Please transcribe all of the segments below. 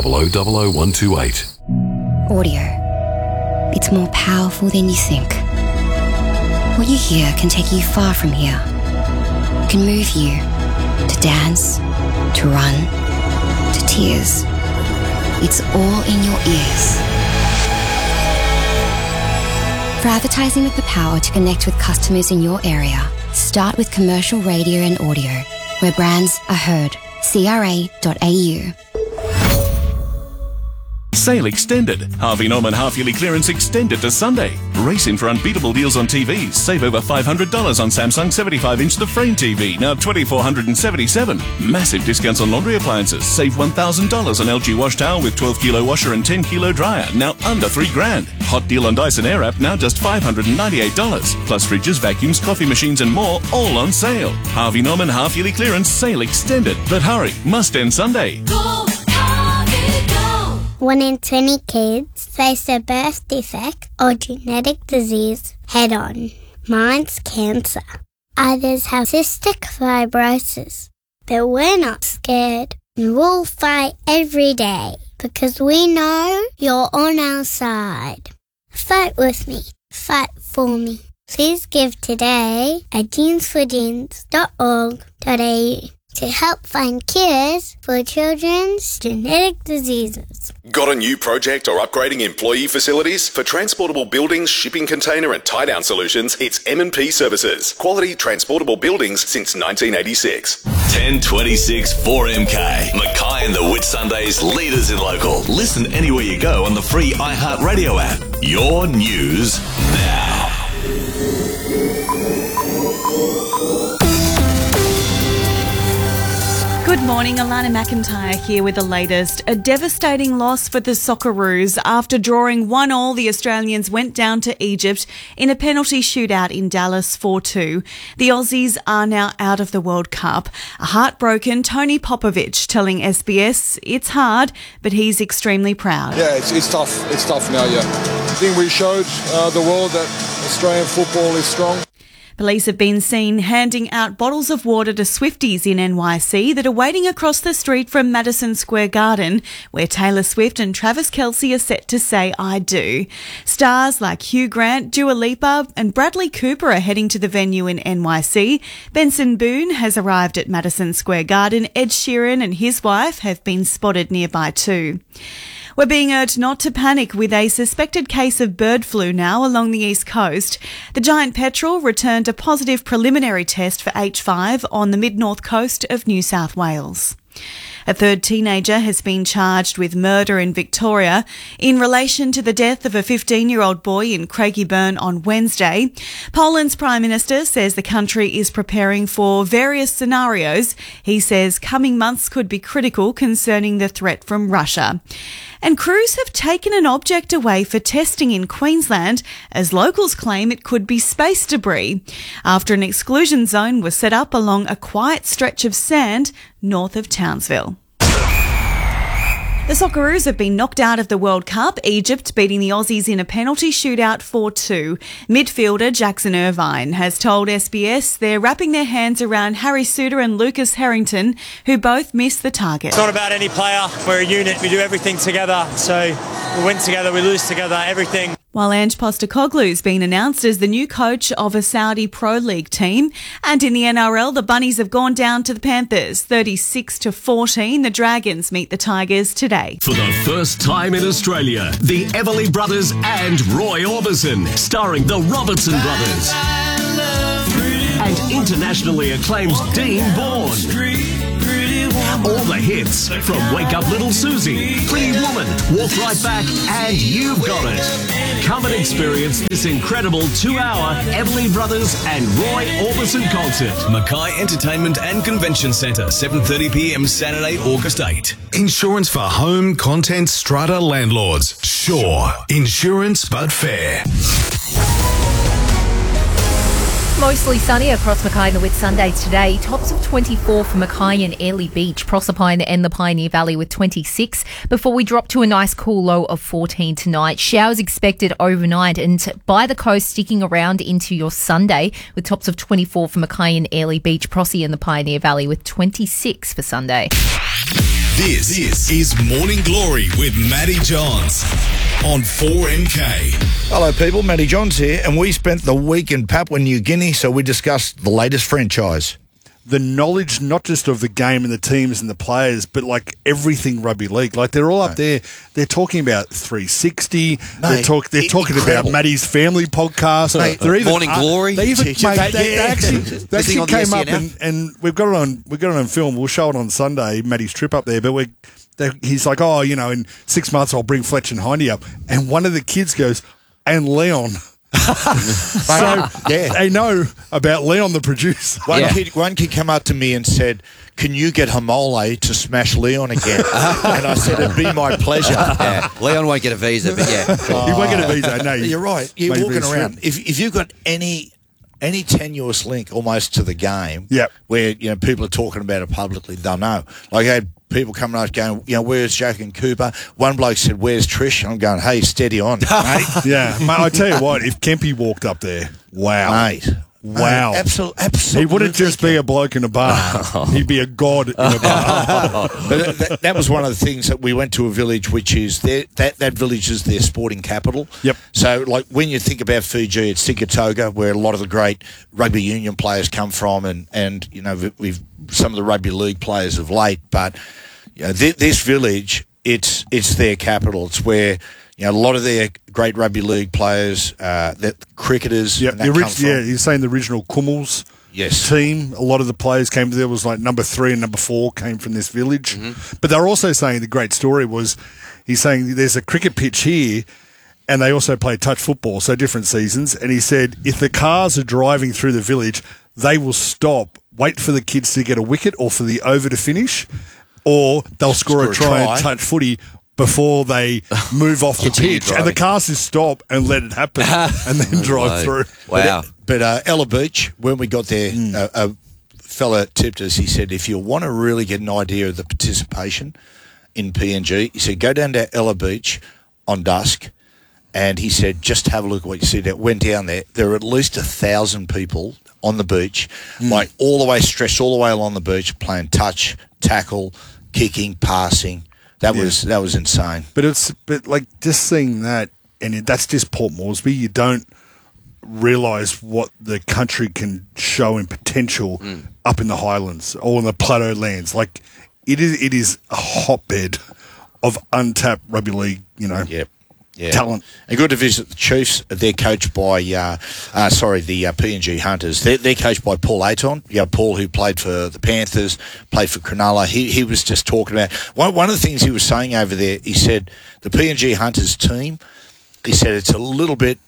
000128. Audio. It's more powerful than you think. What you hear can take you far from here. It can move you to dance, to run, to tears. It's all in your ears. For advertising with the power to connect with customers in your area, start with commercial radio and audio, where brands are heard. CRA.au. Sale extended. Harvey Norman half-yearly clearance extended to Sunday. Race in for unbeatable deals on TVs. Save over $500 on Samsung 75-inch The Frame TV, now $2,477. Massive discounts on laundry appliances. Save $1,000 on LG wash towel with 12-kilo washer and 10-kilo dryer, now under $3,000. Hot deal on Dyson Airwrap, now just $598. Plus fridges, vacuums, coffee machines and more, all on sale. Harvey Norman half-yearly clearance sale extended. But hurry, must end Sunday. Go! 1 in 20 kids face a birth defect or genetic disease head-on. Mine's cancer. Others have cystic fibrosis. But we're not scared. And we'll fight every day because we know you're on our side. Fight with me. Fight for me. Please give today at genesforgenes.org.au to help find cures for children's genetic diseases. Got a new project or upgrading employee facilities? For transportable buildings, shipping container and tie-down solutions, it's M&P Services. Quality transportable buildings since 1986. 1026 4MK. Mackay and the Whitsundays, leaders in local. Listen anywhere you go on the free iHeartRadio app. Your news now. Good morning, Alana McIntyre here with the latest. A devastating loss for the Socceroos. After drawing 1-1, the Australians went down to Egypt in a penalty shootout in Dallas 4-2. The Aussies are now out of the World Cup. A heartbroken Tony Popovich telling SBS it's hard, but he's extremely proud. Yeah, it's tough. It's tough now, yeah. I think we showed the world that Australian football is strong. Police have been seen handing out bottles of water to Swifties in NYC that are waiting across the street from Madison Square Garden, where Taylor Swift and Travis Kelce are set to say I do. Stars like Hugh Grant, Dua Lipa and Bradley Cooper are heading to the venue in NYC. Benson Boone has arrived at Madison Square Garden. Ed Sheeran and his wife have been spotted nearby too. We're being urged not to panic with a suspected case of bird flu now along the east coast. The giant petrel returned a positive preliminary test for H5 on the mid-north coast of New South Wales. A third teenager has been charged with murder in Victoria in relation to the death of a 15-year-old boy in Craigieburn on Wednesday. Poland's Prime Minister says the country is preparing for various scenarios. He says coming months could be critical concerning the threat from Russia. And crews have taken an object away for testing in Queensland as locals claim it could be space debris after an exclusion zone was set up along a quiet stretch of sand north of Townsville. The Socceroos have been knocked out of the World Cup, Egypt beating the Aussies in a penalty shootout 4-2. Midfielder Jackson Irvine has told SBS they're wrapping their hands around Harry Suter and Lucas Harrington, who both missed the target. It's not about any player. We're a unit. We do everything together. So we win together, we lose together, everything. While Ange Postecoglou's been announced as the new coach of a Saudi Pro League team. And in the NRL, the Bunnies have gone down to the Panthers, 36-14. The Dragons meet the Tigers today. For the first time in Australia, the Everly Brothers and Roy Orbison, starring the Robertson Brothers. And internationally acclaimed Dean Bourne. All the hits from Wake Up Little Susie, Pretty Woman, Walk Right Back, and You've Got It. Come and experience this incredible 2-hour Everly Brothers and Roy Orbison concert. Mackay Entertainment and Convention Centre, 7:30 p.m. Saturday, August 8. Insurance for home, content, strata landlords. Sure. Insurance but fair. Mostly sunny across Mackay and the Whitsundays today. Tops of 24 for Mackay and Airlie Beach, Proserpine and the Pioneer Valley with 26, before we drop to a nice cool low of 14 tonight. Showers expected overnight and by the coast sticking around into your Sunday, with tops of 24 for Mackay and Airlie Beach, Prosy and the Pioneer Valley with 26 for Sunday. This is Morning Glory with Matty Johns on 4MK. Hello people, Matty Johns here, and we spent the week in Papua New Guinea, so we discussed the latest franchise. The knowledge, not just of the game and the teams and the players, but like everything rugby league. Like they're all up there. They're talking about 360. They're talking about Matty's family podcast. Mate, they're even, Morning Glory. They actually came up and we've got it on film. We'll show it on Sunday. Matty's trip up there, but he's like, oh, in 6 months I'll bring Fletch and Hindy up, and one of the kids goes, and Leon. They know about Leon, the producer. One kid came up to me and said, can you get Hamole to smash Leon again? And I said, it'd be my pleasure. Yeah. Leon won't get a visa, but yeah. He won't get a visa, no. You're right. You're walking around. If you've got any tenuous link almost to the game, where people are talking about it publicly, they'll know. Like I had people coming up going, where's Jack and Cooper? One bloke said, where's Trish? I'm going, hey, steady on, mate. Yeah, mate, I tell you what, if Kempy walked up there, wow. Mate. Wow. Absolutely. He wouldn't just be a bloke in a bar. He'd be a god in a bar. But that was one of the things that we went to a village, which is that village is their sporting capital. Yep. So, like, when you think about Fiji, it's Sikatoga, where a lot of the great rugby union players come from, and we've some of the rugby league players of late. But this village, it's their capital. It's where a lot of their great rugby league players, that cricketers, come from. Yeah, you're saying the original Kummels team. A lot of the players came there. Was like number 3 and number 4 came from this village. Mm-hmm. But they're also saying the great story was he's saying there's a cricket pitch here, and they also play touch football, so different seasons. And he said if the cars are driving through the village, they will stop, wait for the kids to get a wicket or for the over to finish, or they'll score a try and touch footy before they move off the pitch. Driving. And the cars just stop and let it happen and then drive through. Wow. But Ella Beach, when we got there, a fella tipped us. He said, if you want to really get an idea of the participation in PNG, he said, go down to Ella Beach on dusk. And he said, just have a look at what you see there. Went down there. There were at least 1,000 people on the beach, like all the way stretched all the way along the beach, playing touch, tackle, kicking, passing. That was insane. But like just seeing that, and that's just Port Moresby. You don't realise what the country can show in potential up in the Highlands or in the Plateau lands. Like it is a hotbed of untapped rugby league. Talent. And good to visit the Chiefs. They're coached by, the PNG Hunters. They're coached by Paul Ayton. Paul, who played for the Panthers, played for Cronulla. He was just talking about one of the things he was saying over there. He said the PNG Hunters team. He said it's a little bit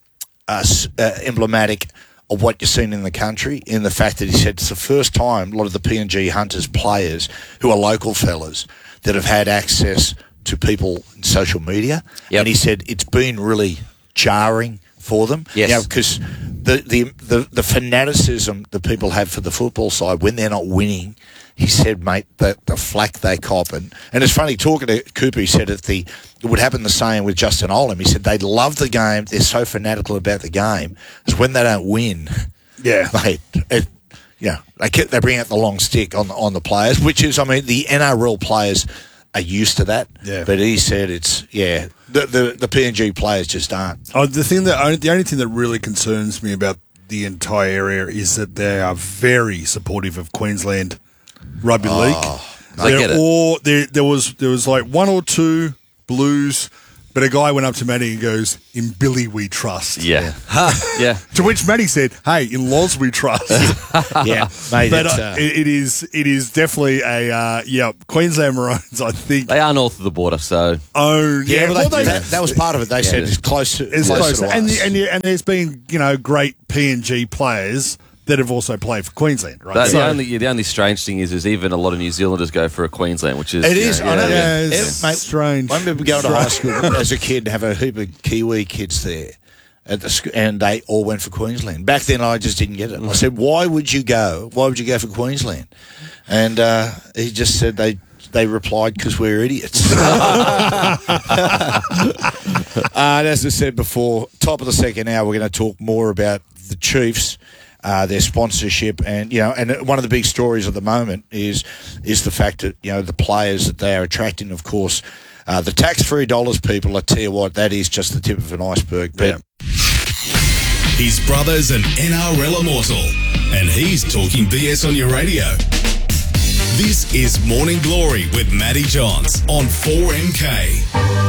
emblematic of what you're seeing in the country, in the fact that he said it's the first time a lot of the PNG Hunters players, who are local fellas, that have had access to people in social media, and he said it's been really jarring for them. Yes, because the fanaticism that people have for the football side when they're not winning. He said, mate, the flack they cop, and it's funny talking to Cooper. He said it would happen the same with Justin Olam. He said they love the game. They're so fanatical about the game. It's when they don't win. Yeah, mate. They bring out the long stick on the players, which is, the NRL players are used to that, but he said it's the PNG players just aren't. The only thing that really concerns me about the entire area is that they are very supportive of Queensland rugby league. I get it. There was like 1 or 2 Blues, but a guy went up to Matty and goes, "In Billy we trust." Yeah, yeah. To which Matty said, "Hey, in Loz we trust." Yeah, mate, but it is definitely a Queensland Maroons. I think they are north of the border, so that was part of it. They said it's close to us. And there's been great PNG players that have also played for Queensland, right? The only strange thing is even a lot of New Zealanders go for a Queensland, which is... It is, I know. It's mate, strange. I remember going to high school as a kid and have a heap of Kiwi kids there, and they all went for Queensland. Back then, I just didn't get it. I said, why would you go? Why would you go for Queensland? And he just said they replied, because we're idiots. And as I said before, top of the second hour, we're going to talk more about the Chiefs. their sponsorship, and and one of the big stories at the moment is the fact that the players that they are attracting, of course, the tax-free dollars. People, I tell you what, that is just the tip of an iceberg. But his brother's an NRL immortal, and he's talking BS on your radio. This is Morning Glory with Matty Johns on 4MK.